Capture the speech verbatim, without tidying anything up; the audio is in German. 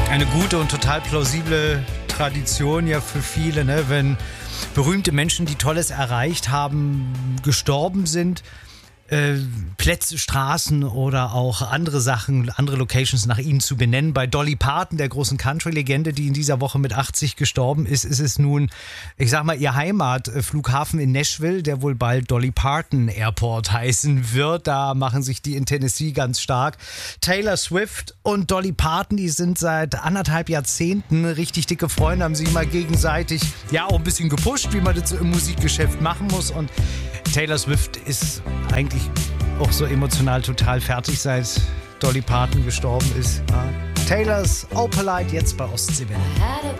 Eine gute und total plausible Tradition ja für viele, ne? Wenn berühmte Menschen, die Tolles erreicht haben, gestorben sind, äh, Plätze, Straßen oder auch andere Sachen, andere Locations nach ihnen zu benennen. Bei Dolly Parton, der großen Country-Legende, die in dieser Woche mit achtzig gestorben ist, ist es nun, ich sag mal, ihr Heimatflughafen in Nashville, der wohl bald Dolly Parton Airport heißen wird. Da machen sich die in Tennessee ganz stark. Taylor Swift und Dolly Parton, die sind seit anderthalb Jahrzehnten richtig dicke Freunde, haben sich mal gegenseitig ja auch ein bisschen gepusht, wie man das im Musikgeschäft machen muss. Und Taylor Swift ist eigentlich auch so emotional total fertig, seit Dolly Parton gestorben ist. Taylors Opalite jetzt bei Ostseewelle.